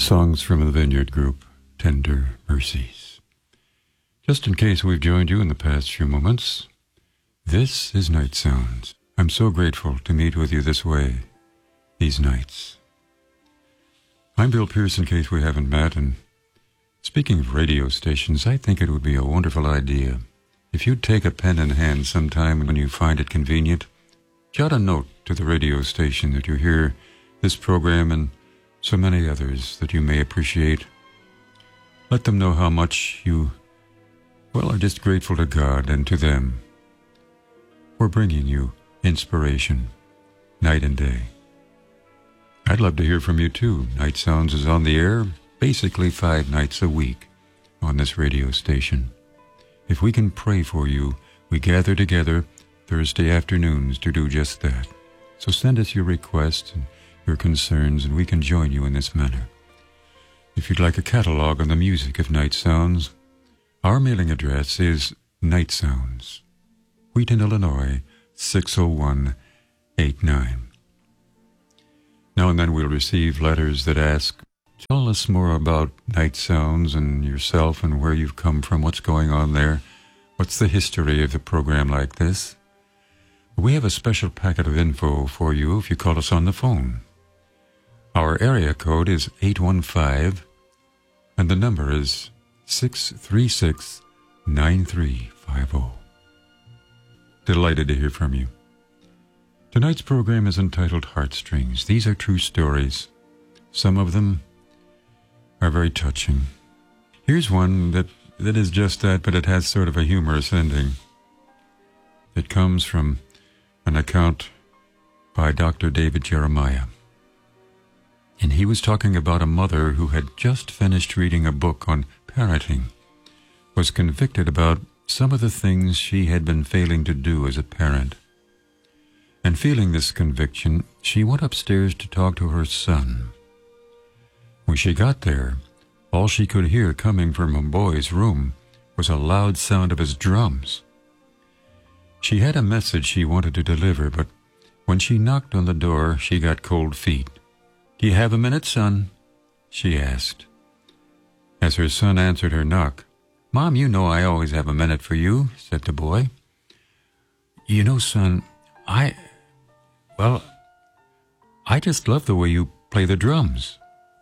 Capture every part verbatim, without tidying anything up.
Songs from the Vineyard Group, Tender Mercies. Just in case we've joined you in the past few moments, this is Night Sounds. I'm so grateful to meet with you this way, these nights. I'm Bill Pierce, in case we haven't met, and speaking of radio stations, I think it would be a wonderful idea if you'd take a pen in hand sometime when you find it convenient, jot a note to the radio station that you hear this program and so many others that you may appreciate. Let them know how much you, well, are just grateful to God and to them for bringing you inspiration night and day. I'd love to hear from you too. Night Sounds is on the air basically five nights a week on this radio station. If we can pray for you, we gather together Thursday afternoons to do just that. So send us your requests and your concerns, and we can join you in this manner. If you'd like a catalog on the music of Night Sounds, our mailing address is Night Sounds, Wheaton, Illinois, six oh one eight nine. Now and then we'll receive letters that ask, tell us more about Night Sounds and yourself and where you've come from, what's going on there, what's the history of the program like this. We have a special packet of info for you if you call us on the phone. Our area code is eight one five, and the number is six three six, nine three five zero. Delighted to hear from you. Tonight's program is entitled Heartstrings. These are true stories. Some of them are very touching. Here's one that, that is just that, but it has sort of a humorous ending. It comes from an account by Doctor David Jeremiah. And he was talking about a mother who had just finished reading a book on parenting, was convicted about some of the things she had been failing to do as a parent. And feeling this conviction, she went upstairs to talk to her son. When she got there, all she could hear coming from a boy's room was a loud sound of his drums. She had a message she wanted to deliver, but when she knocked on the door, she got cold feet. "Do you have a minute, son?" she asked. As her son answered her knock, "Mom, you know I always have a minute for you," said the boy. "You know, son, I, well, I just love the way you play the drums."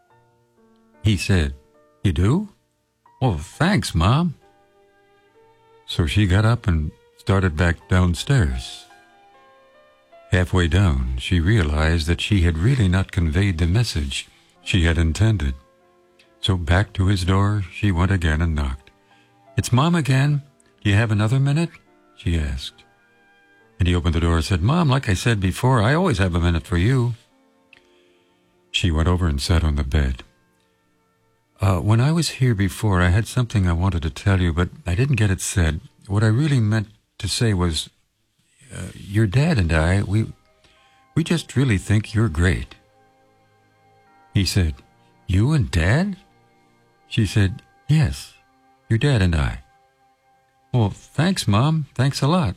He said, "You do? Well, thanks, Mom." So she got up and started back downstairs. Halfway down, she realized that she had really not conveyed the message she had intended. So back to his door she went again and knocked. "It's Mom again. Do you have another minute?" she asked. And he opened the door and said, "Mom, like I said before, I always have a minute for you." She went over and sat on the bed. Uh, when I was here before, I had something I wanted to tell you, but I didn't get it said. What I really meant to say was, uh, your dad and I, we, we just really think you're great." He said, "You and Dad?" She said, "Yes, your dad and I." "Well, thanks, Mom. Thanks a lot."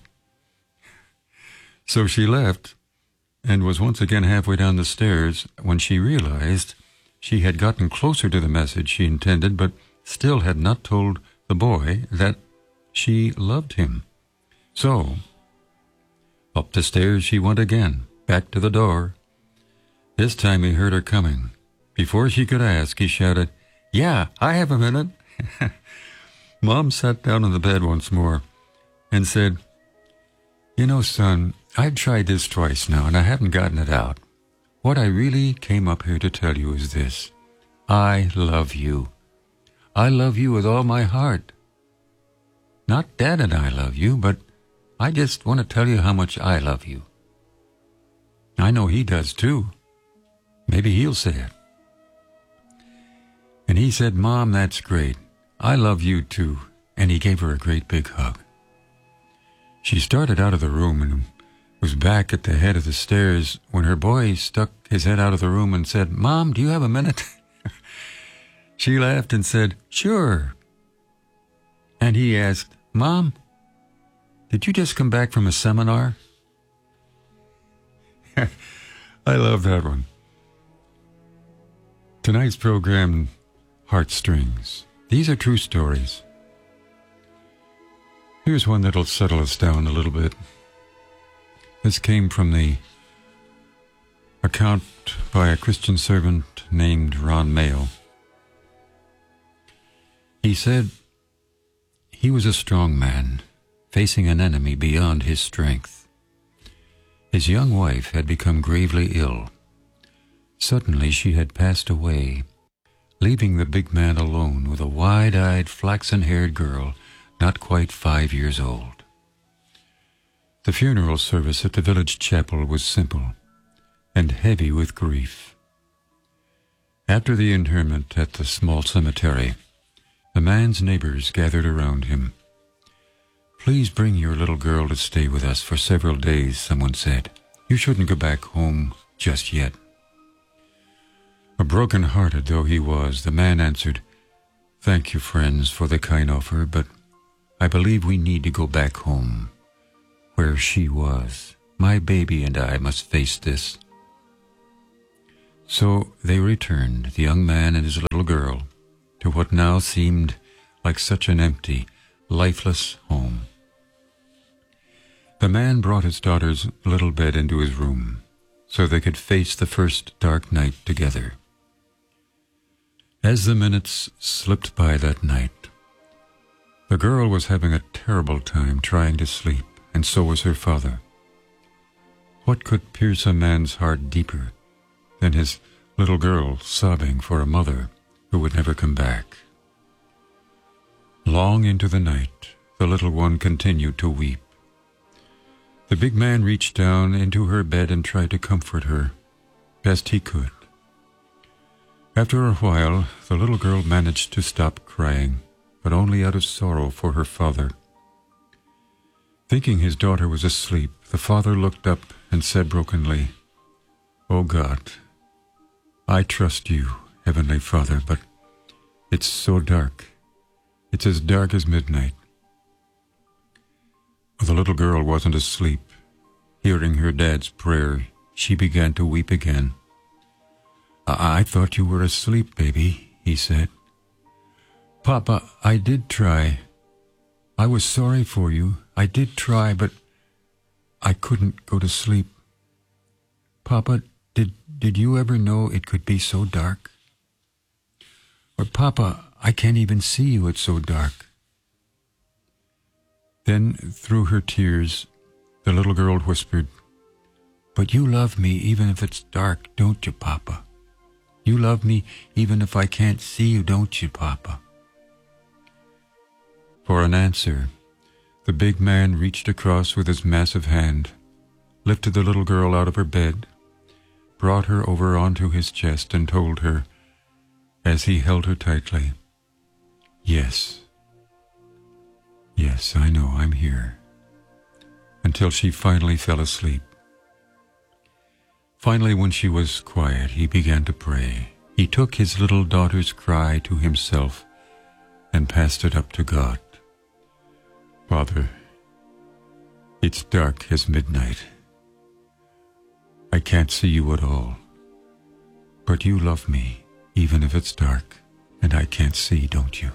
So she left and was once again halfway down the stairs when she realized she had gotten closer to the message she intended, but still had not told the boy that she loved him. So, up the stairs she went again, back to the door. This time he heard her coming. Before she could ask, he shouted, "Yeah, I have a minute." Mom sat down on the bed once more and said, "You know, son, I've tried this twice now, and I haven't gotten it out. What I really came up here to tell you is this. I love you. I love you with all my heart. Not Dad and I love you, but I just want to tell you how much I love you. I know he does too. Maybe he'll say it." And he said, "Mom, that's great. I love you too." And he gave her a great big hug. She started out of the room and was back at the head of the stairs when her boy stuck his head out of the room and said, "Mom, do you have a minute?" She laughed and said, "Sure." And he asked, "Mom, did you just come back from a seminar?" I love that one. tonight's program, Heartstrings. These are true stories. Here's one that'll settle us down a little bit. This came from the account by a Christian servant named Ron Mayo. He said he was a strong man, facing an enemy beyond his strength. His young wife had become gravely ill. Suddenly she had passed away, leaving the big man alone with a wide-eyed, flaxen-haired girl not quite five years old. The funeral service at the village chapel was simple and heavy with grief. After the interment at the small cemetery, the man's neighbors gathered around him. "Please bring your little girl to stay with us for several days," someone said. "You shouldn't go back home just yet." A broken-hearted though he was, the man answered, "Thank you, friends, for the kind offer, but I believe we need to go back home, where she was. My baby and I must face this." So they returned, the young man and his little girl, to what now seemed like such an empty, lifeless home. The man brought his daughter's little bed into his room so they could face the first dark night together. As the minutes slipped by that night, the girl was having a terrible time trying to sleep, and so was her father. What could pierce a man's heart deeper than his little girl sobbing for a mother who would never come back? Long into the night, the little one continued to weep. The big man reached down into her bed and tried to comfort her best he could. After a while, the little girl managed to stop crying, but only out of sorrow for her father. Thinking his daughter was asleep, the father looked up and said brokenly, "Oh God, I trust you, Heavenly Father, but it's so dark. It's as dark as midnight." The little girl wasn't asleep. Hearing her dad's prayer, she began to weep again. I, I thought you were asleep, baby," he said. "Papa, I did try. I was sorry for you. I did try, but I couldn't go to sleep. Papa, did, did you ever know it could be so dark? Or, Papa, I can't even see you, it's so dark." Then, through her tears, the little girl whispered, "But you love me even if it's dark, don't you, Papa? You love me even if I can't see you, don't you, Papa?" For an answer, the big man reached across with his massive hand, lifted the little girl out of her bed, brought her over onto his chest, and told her, as he held her tightly, "Yes, yes, I know I'm here," until she finally fell asleep. Finally, when she was quiet, he began to pray. He took his little daughter's cry to himself and passed it up to God. "Father, it's dark as midnight. I can't see you at all, but you love me even if it's dark and I can't see, don't you?"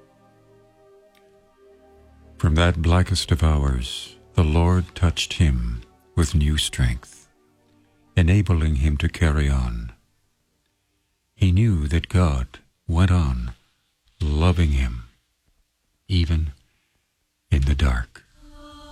From that blackest of hours, the Lord touched him with new strength, enabling him to carry on. He knew that God went on loving him even